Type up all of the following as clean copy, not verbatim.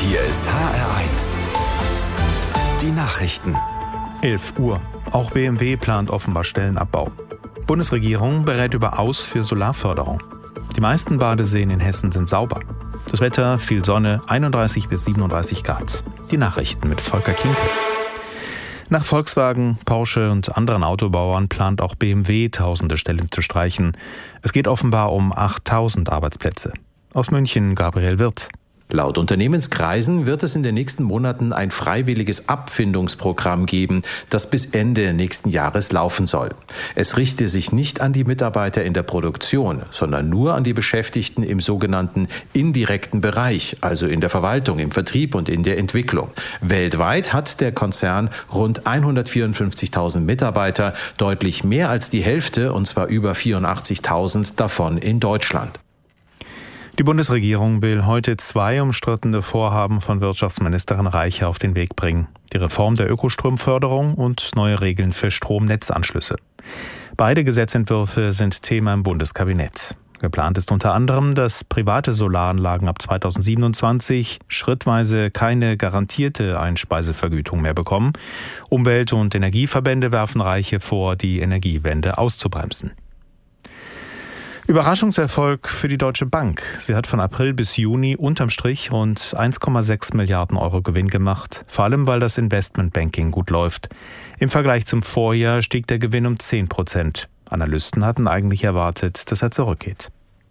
Hier ist HR1. Die Nachrichten. 11 Uhr. Auch BMW plant offenbar Stellenabbau. Bundesregierung berät über Aus für Solarförderung. Die meisten Badeseen in Hessen sind sauber. Das Wetter, viel Sonne, 31 bis 37 Grad. Die Nachrichten mit Volker Kinkel. Nach Volkswagen, Porsche und anderen Autobauern plant auch BMW tausende Stellen zu streichen. Es geht offenbar um 8000 Arbeitsplätze. Aus München Gabriel Wirth. Laut Unternehmenskreisen wird es in den nächsten Monaten ein freiwilliges Abfindungsprogramm geben, das bis Ende nächsten Jahres laufen soll. Es richte sich nicht an die Mitarbeiter in der Produktion, sondern nur an die Beschäftigten im sogenannten indirekten Bereich, also in der Verwaltung, im Vertrieb und in der Entwicklung. Weltweit hat der Konzern rund 154.000 Mitarbeiter, deutlich mehr als die Hälfte, und zwar über 84.000 davon in Deutschland. Die Bundesregierung will heute 2 umstrittene Vorhaben von Wirtschaftsministerin Reiche auf den Weg bringen. Die Reform der Ökostromförderung und neue Regeln für Stromnetzanschlüsse. Beide Gesetzentwürfe sind Thema im Bundeskabinett. Geplant ist unter anderem, dass private Solaranlagen ab 2027 schrittweise keine garantierte Einspeisevergütung mehr bekommen. Umwelt- und Energieverbände werfen Reiche vor, die Energiewende auszubremsen. Überraschungserfolg für die Deutsche Bank. Sie hat von April bis Juni unterm Strich rund 1,6 Milliarden Euro Gewinn gemacht, vor allem weil das Investmentbanking gut läuft. Im Vergleich zum Vorjahr stieg der Gewinn um 10%. Analysten hatten eigentlich erwartet, dass er zurückgeht.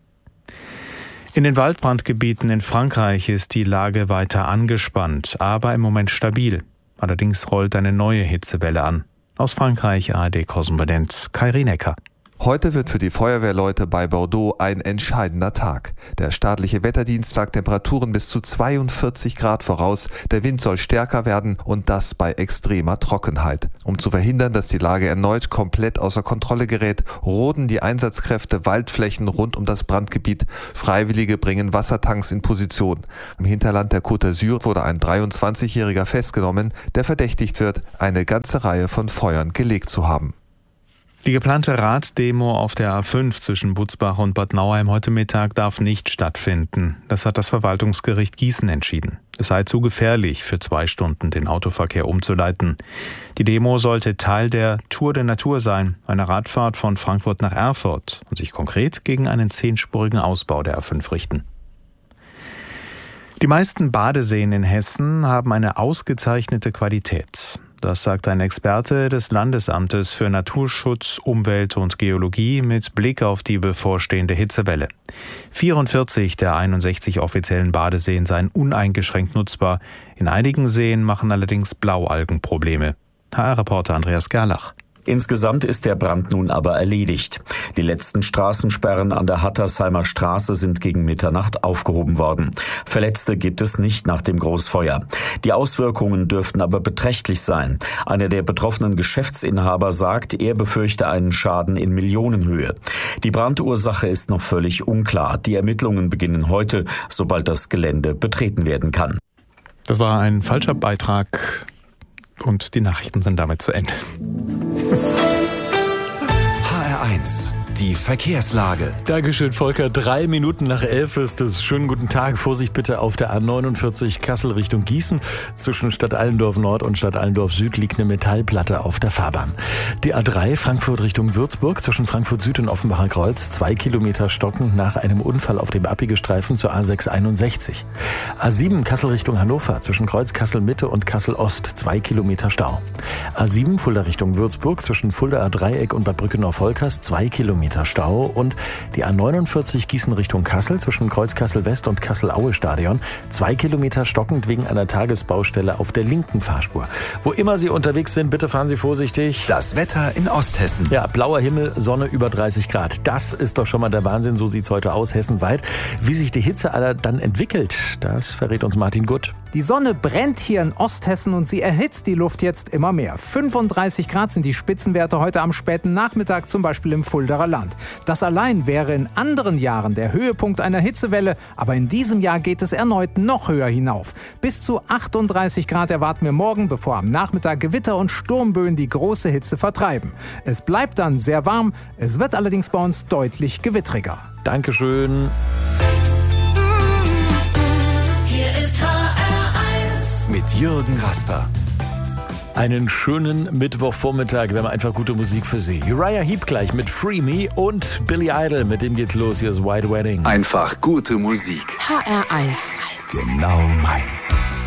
In den Waldbrandgebieten in Frankreich ist die Lage weiter angespannt, aber im Moment stabil. Allerdings rollt eine neue Hitzewelle an. Aus Frankreich ARD-Korrespondent Kai Rienecker. Heute wird für die Feuerwehrleute bei Bordeaux ein entscheidender Tag. Der staatliche Wetterdienst sagt Temperaturen bis zu 42 Grad voraus. Der Wind soll stärker werden und das bei extremer Trockenheit. Um zu verhindern, dass die Lage erneut komplett außer Kontrolle gerät, roden die Einsatzkräfte Waldflächen rund um das Brandgebiet. Freiwillige bringen Wassertanks in Position. Im Hinterland der Côte d'Azur wurde ein 23-Jähriger festgenommen, der verdächtigt wird, eine ganze Reihe von Feuern gelegt zu haben. Die geplante Raddemo auf der A5 zwischen Butzbach und Bad Nauheim heute Mittag darf nicht stattfinden. Das hat das Verwaltungsgericht Gießen entschieden. Es sei zu gefährlich, für 2 Stunden den Autoverkehr umzuleiten. Die Demo sollte Teil der Tour der Natur sein, einer Radfahrt von Frankfurt nach Erfurt, und sich konkret gegen einen 10-spurigen Ausbau der A5 richten. Die meisten Badeseen in Hessen haben eine ausgezeichnete Qualität. Das sagt ein Experte des Landesamtes für Naturschutz, Umwelt und Geologie mit Blick auf die bevorstehende Hitzewelle. 44 der 61 offiziellen Badeseen seien uneingeschränkt nutzbar. In einigen Seen machen allerdings Blaualgen Probleme. HR-Reporter Andreas Gerlach. Insgesamt ist der Brand nun aber erledigt. Die letzten Straßensperren an der Hattersheimer Straße sind gegen Mitternacht aufgehoben worden. Verletzte gibt es nicht nach dem Großfeuer. Die Auswirkungen dürften aber beträchtlich sein. Einer der betroffenen Geschäftsinhaber sagt, er befürchte einen Schaden in Millionenhöhe. Die Brandursache ist noch völlig unklar. Die Ermittlungen beginnen heute, sobald das Gelände betreten werden kann. Das war ein falscher Beitrag und die Nachrichten sind damit zu Ende. HR1, die Verkehrslage. Dankeschön, Volker. 3 Minuten nach 11 ist es. Schönen guten Tag. Vorsicht bitte auf der A49 Kassel Richtung Gießen. Zwischen Stadt Allendorf Nord und Stadt Allendorf Süd liegt eine Metallplatte auf der Fahrbahn. Die A3 Frankfurt Richtung Würzburg zwischen Frankfurt Süd und Offenbacher Kreuz 2 Kilometer stockend nach einem Unfall auf dem Abbiegestreifen zur A661. A7 Kassel Richtung Hannover zwischen Kreuz Kassel Mitte und Kassel Ost 2 Kilometer Stau. A7 Fulda Richtung Würzburg zwischen Fuldaer Dreieck und Bad Brückenau-Volkers 2 Kilometer Stau und die A49 Gießen Richtung Kassel zwischen Kreuz Kassel West und Kassel-Aue-Stadion 2 Kilometer stockend wegen einer Tagesbaustelle auf der linken Fahrspur. Wo immer Sie unterwegs sind, bitte fahren Sie vorsichtig. Das Wetter in Osthessen. Ja, blauer Himmel, Sonne über 30 Grad. Das ist doch schon mal der Wahnsinn. So sieht's heute aus, hessenweit. Wie sich die Hitze dann entwickelt, das verrät uns Martin Gutt. Die Sonne brennt hier in Osthessen und sie erhitzt die Luft jetzt immer mehr. 35 Grad sind die Spitzenwerte heute am späten Nachmittag, zum Beispiel im Fuldaer Land. Das allein wäre in anderen Jahren der Höhepunkt einer Hitzewelle, aber in diesem Jahr geht es erneut noch höher hinauf. Bis zu 38 Grad erwarten wir morgen, bevor am Nachmittag Gewitter und Sturmböen die große Hitze vertreiben. Es bleibt dann sehr warm, es wird allerdings bei uns deutlich gewittriger. Dankeschön. Hier ist HR. Jürgen Rasper. Einen schönen Mittwochvormittag. Wir haben einfach gute Musik für Sie. Uriah Heep gleich mit Free Me und Billy Idol. Mit dem geht's los. Hier ist White Wedding. Einfach gute Musik. HR1. Genau meins.